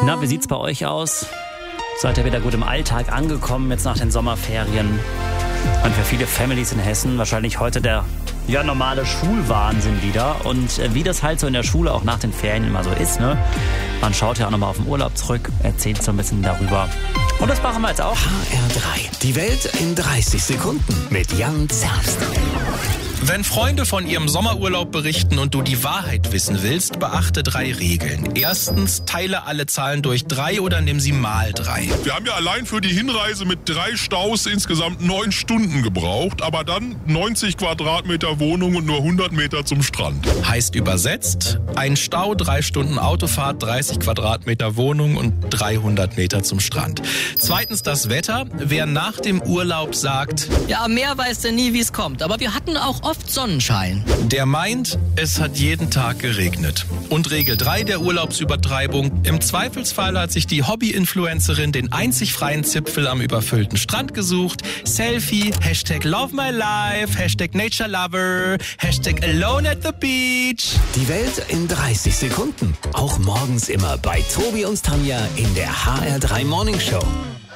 Na, wie sieht's bei euch aus? Seid ihr wieder gut im Alltag angekommen jetzt nach den Sommerferien? Und für viele Families in Hessen wahrscheinlich heute der normale Schulwahnsinn wieder. Und wie das halt so in der Schule auch nach den Ferien immer so ist, ne? Man schaut ja auch nochmal auf den Urlaub zurück, erzählt so ein bisschen darüber. Und das machen wir jetzt auch. HR3. Die Welt in 30 Sekunden mit Jan Zerbst. Wenn Freunde von ihrem Sommerurlaub berichten und du die Wahrheit wissen willst, beachte 3 Regeln. Erstens, teile alle Zahlen durch 3 oder nimm sie mal 3. Wir haben ja allein für die Hinreise mit 3 Staus insgesamt 9 Stunden gebraucht, aber dann 90 Quadratmeter Wohnung und nur 100 Meter zum Strand. Heißt übersetzt, ein Stau, 3 Stunden Autofahrt, 30 Quadratmeter Wohnung und 300 Meter zum Strand. Zweitens das Wetter. Wer nach dem Urlaub sagt, ja, am Meer weiß der nie, wie es kommt, aber wir hatten auch oft Sonnenschein. der meint, es hat jeden Tag geregnet. Und Regel 3 der Urlaubsübertreibung. Im Zweifelsfall hat sich die Hobby-Influencerin den einzig freien Zipfel am überfüllten Strand gesucht. Selfie, #LoveMyLife, #NatureLover, #Alone at the Beach. Die Welt in 30 Sekunden. Auch morgens immer bei Tobi und Tanja in der HR3 Morning Show.